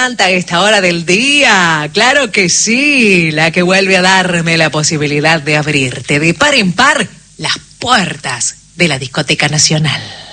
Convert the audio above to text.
encanta a esta hora del día. Claro que sí, la que vuelve a darme la posibilidad de abrirte de par en par las puertas de la Discoteca Nacional.